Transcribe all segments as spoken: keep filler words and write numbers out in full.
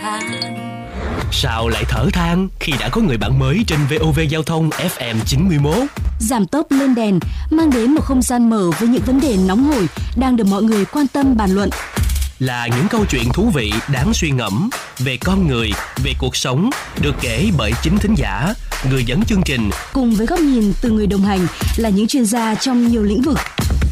than. Sao lại thở than khi đã có người bạn mới trên vê o vê Giao thông ép em chín mươi mốt? Giảm tốc lên đèn mang đến một không gian mở với những vấn đề nóng hổi đang được mọi người quan tâm bàn luận. Là những câu chuyện thú vị đáng suy ngẫm về con người, về cuộc sống, được kể bởi chính thính giả, người dẫn chương trình, cùng với góc nhìn từ người đồng hành là những chuyên gia trong nhiều lĩnh vực.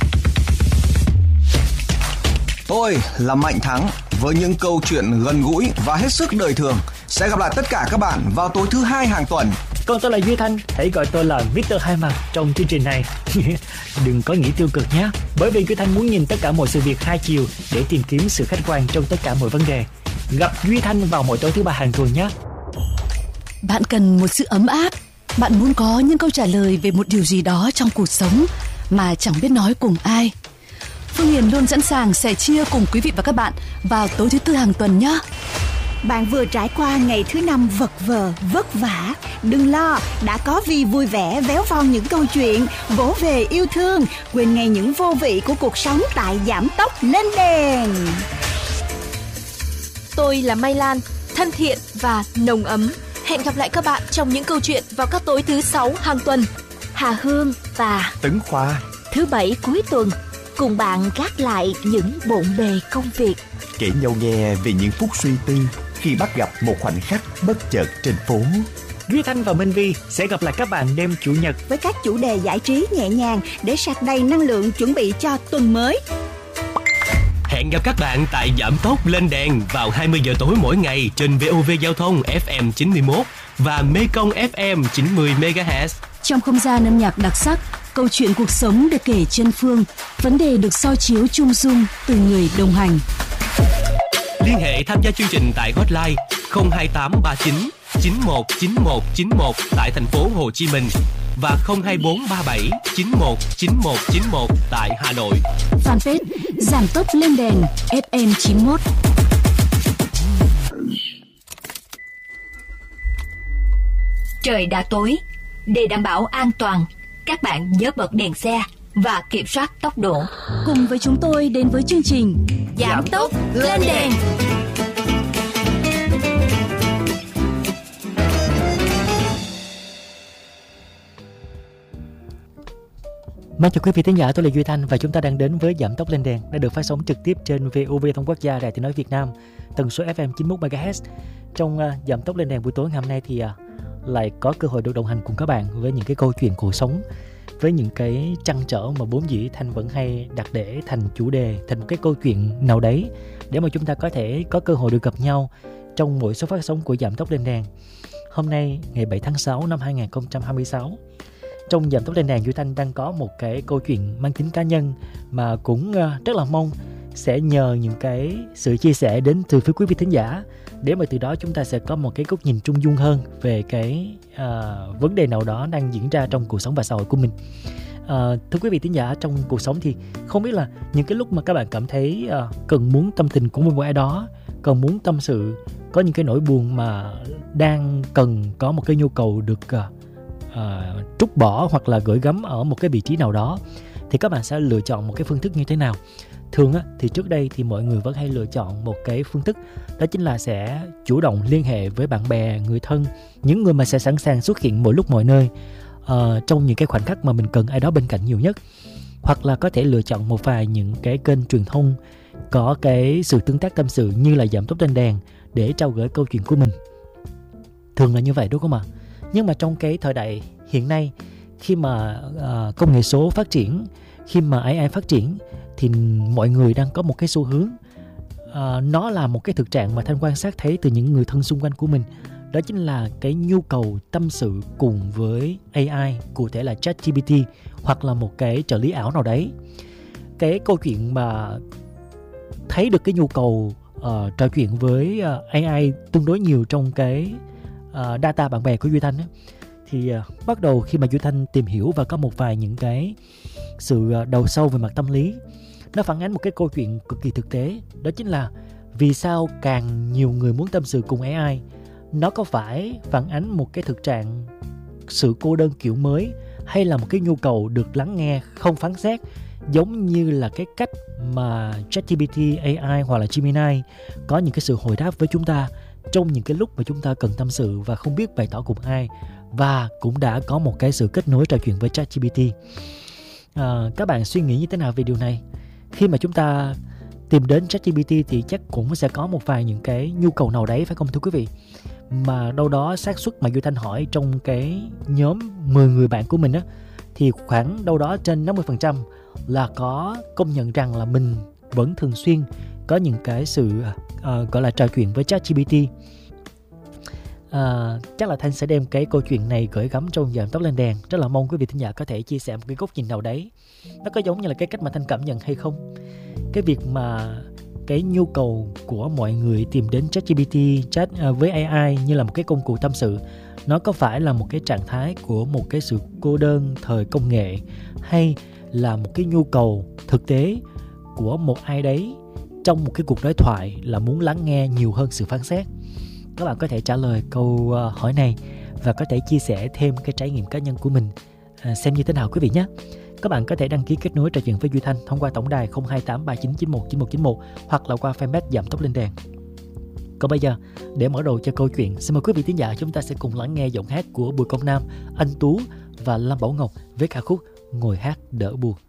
Tôi là Mạnh Thắng với những câu chuyện gần gũi và hết sức đời thường. Sẽ gặp lại tất cả các bạn vào tối thứ hai hàng tuần. Còn tôi là Duy Thanh, hãy gọi tôi là mít tơ Hai Mặt trong chương trình này. Đừng có nghĩ tiêu cực nhé, bởi vì Duy Thanh muốn nhìn tất cả mọi sự việc hai chiều để tìm kiếm sự khách quan trong tất cả mọi vấn đề. Gặp Duy Thanh vào mỗi tối thứ ba hàng tuần nhé. Bạn cần một sự ấm áp, bạn muốn có những câu trả lời về một điều gì đó trong cuộc sống mà chẳng biết nói cùng ai. Phương Hiền luôn sẵn sàng sẻ chia cùng quý vị và các bạn vào tối thứ tư hàng tuần nhé. Bạn vừa trải qua ngày thứ năm vật vờ, vất vả. Đừng lo, đã có Vi vui vẻ véo von những câu chuyện, vỗ về yêu thương, quên ngay những vô vị của cuộc sống tại Giảm Tốc Lên Đèn. Tôi là Mai Lan, thân thiện và nồng ấm. Hẹn gặp lại các bạn trong những câu chuyện vào các tối thứ sáu hàng tuần. Hà Hương và Tấn Khoa, thứ bảy cuối tuần, cùng bạn gác lại những bộn bề công việc, kể nhau nghe về những phút suy tư khi bắt gặp một khoảnh khắc bất chợt trên phố. Duy Thanh và Minh Vi sẽ gặp lại các bạn đêm Chủ nhật với các chủ đề giải trí nhẹ nhàng để sạc đầy năng lượng chuẩn bị cho tuần mới. Hẹn gặp các bạn tại Giảm Tốc Lên Đèn vào hai mươi giờ tối mỗi ngày trên vê o vê Giao thông ép em chín mươi mốt và Mekong ép em chín mươi mê ga héc. Trong không gian âm nhạc đặc sắc, câu chuyện cuộc sống được kể chân phương, vấn đề được soi chiếu chung dung từ người đồng hành. Liên hệ tham gia chương trình tại hotline không hai tám ba chín chín một chín một chín một tại thành phố Hồ Chí Minh và không hai bốn ba bảy chín một chín một chín một tại Hà Nội. Fanpage Giảm Tốc Lên Đèn ép em chín mốt. Trời đã tối, để đảm bảo an toàn, các bạn nhớ bật đèn xe và kiểm soát tốc độ. Cùng với chúng tôi đến với chương trình Giảm Tốc Lên Đèn. Mến chào quý vị thính giả, tôi là Duy Thanh và chúng ta đang đến với Giảm Tốc Lên Đèn đã được phát sóng trực tiếp trên vê o vê Thông Quốc gia, Đài Tiếng nói Việt Nam, tần số ép em chín mươi mốt mê ga héc. Trong uh, Giảm Tốc Lên Đèn buổi tối ngày hôm nay thì uh, lại có cơ hội được đồng hành cùng các bạn với những cái câu chuyện cuộc sống, với những cái trăn trở mà vốn dĩ Thanh vẫn hay đặt để thành chủ đề, thành một cái câu chuyện nào đấy để mà chúng ta có thể có cơ hội được gặp nhau trong mỗi số phát sóng của Giảm Tốc Lên Đèn. Hôm nay ngày bảy tháng sáu năm hai không hai sáu, trong Giảm Tốc Lên Đèn, Duy Thanh đang có một cái câu chuyện mang tính cá nhân mà cũng rất là mong sẽ nhờ những cái sự chia sẻ đến từ phía quý vị thính giả để mà từ đó chúng ta sẽ có một cái góc nhìn trung dung hơn về cái uh, vấn đề nào đó đang diễn ra trong cuộc sống và xã hội của mình. Uh, thưa quý vị thính giả, trong cuộc sống thì không biết là những cái lúc mà các bạn cảm thấy uh, cần muốn tâm tình của một ai đó, cần muốn tâm sự, có những cái nỗi buồn mà đang cần có một cái nhu cầu được uh, uh, trút bỏ hoặc là gửi gắm ở một cái vị trí nào đó, thì các bạn sẽ lựa chọn một cái phương thức như thế nào? Thường á, thì trước đây thì mọi người vẫn hay lựa chọn một cái phương thức, đó chính là sẽ chủ động liên hệ với bạn bè, người thân, những người mà sẽ sẵn sàng xuất hiện mỗi lúc mọi nơi uh, trong những cái khoảnh khắc mà mình cần ai đó bên cạnh nhiều nhất. Hoặc là có thể lựa chọn một vài những cái kênh truyền thông có cái sự tương tác tâm sự như là Giảm Tốc Lên Đèn để trao gửi câu chuyện của mình. Thường là như vậy đúng không ạ? Nhưng mà trong cái thời đại hiện nay, khi mà uh, công nghệ số phát triển, khi mà a i phát triển, thì mọi người đang có một cái xu hướng, uh, nó là một cái thực trạng mà Thanh quan sát thấy từ những người thân xung quanh của mình. Đó chính là cái nhu cầu tâm sự cùng với a i, cụ thể là ChatGPT hoặc là một cái trợ lý ảo nào đấy. Cái câu chuyện mà thấy được cái nhu cầu uh, trò chuyện với uh, a i tương đối nhiều trong cái uh, data bạn bè của Duy Thanh ấy, thì uh, bắt đầu khi mà Duy Thanh tìm hiểu và có một vài những cái sự uh, đầu sâu về mặt tâm lý, nó phản ánh một cái câu chuyện cực kỳ thực tế. Đó chính là vì sao càng nhiều người muốn tâm sự cùng a i, nó có phải phản ánh một cái thực trạng sự cô đơn kiểu mới, hay là một cái nhu cầu được lắng nghe không phán xét, giống như là cái cách mà ChatGPT, a i hoặc là Gemini có những cái sự hồi đáp với chúng ta trong những cái lúc mà chúng ta cần tâm sự và không biết bày tỏ cùng ai, và cũng đã có một cái sự kết nối trò chuyện với ChatGPT. À, các bạn suy nghĩ như thế nào về điều này? Khi mà chúng ta tìm đến ChatGPT thì chắc cũng sẽ có một vài những cái nhu cầu nào đấy, phải không thưa quý vị? Mà đâu đó xác suất mà Duy Thanh hỏi trong cái nhóm mười người bạn của mình á, thì khoảng đâu đó trên năm mươi phần trăm là có công nhận rằng là mình vẫn thường xuyên có những cái sự uh, gọi là trò chuyện với ChatGPT. À, chắc là Thanh sẽ đem cái câu chuyện này gửi gắm trong Giảm Tốc Lên Đèn. Rất là mong quý vị thính giả có thể chia sẻ một cái góc nhìn nào đấy. Nó có giống như là cái cách mà Thanh cảm nhận hay không? Cái việc mà cái nhu cầu của mọi người tìm đến ChatGPT, chat với a i như là một cái công cụ tâm sự, nó có phải là một cái trạng thái của một cái sự cô đơn thời công nghệ, hay là một cái nhu cầu thực tế của một ai đấy trong một cái cuộc đối thoại là muốn lắng nghe nhiều hơn sự phán xét? Các bạn có thể trả lời câu hỏi này và có thể chia sẻ thêm cái trải nghiệm cá nhân của mình à, xem như thế nào quý vị nhé. Các bạn có thể đăng ký kết nối trò chuyện với Duy Thanh thông qua tổng đài không hai tám ba chín chín một chín một chín một hoặc là qua fanpage Giảm Tốc Lên Đèn. Còn bây giờ, để mở đầu cho câu chuyện, xin mời quý vị thính giả chúng ta sẽ cùng lắng nghe giọng hát của Bùi Công Nam, Anh Tú và Lâm Bảo Ngọc với ca khúc Ngồi Hát Đỡ Buồn.